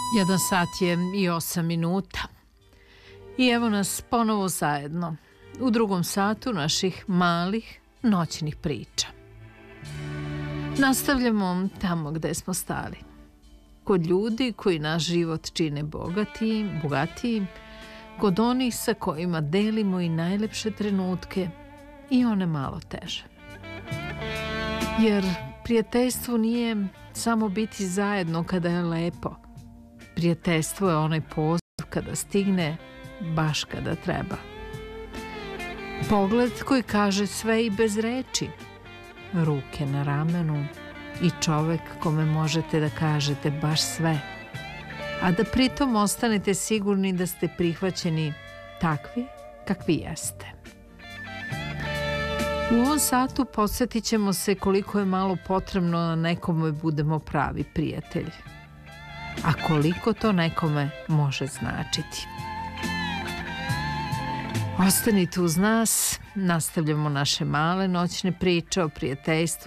1 sat je i 8 minuta. I evo nas ponovo zajedno u drugom satu naših malih noćnih priča. Nastavljamo tamo gde smo stali. Kod ljudi koji naš život čine bogatijim, kod onih sa kojima delimo i najlepše trenutke i one malo teže. Jer prijateljstvo nije samo biti zajedno kada je lepo. Prijateljstvo je onaj poziv kada stigne, baš kada treba. Pogled koji kaže sve i bez reči. Ruke na ramenu i čovek kome možete da kažete baš sve. A da pritom ostanete sigurni da ste prihvaćeni takvi kakvi jeste. U ovom satu podsjetit ćemo se koliko je malo potrebno da nekome budemo pravi prijatelji. A koliko to nekome može značiti. Ostanite uz nas, nastavljamo naše male noćne priče o prijateljstvu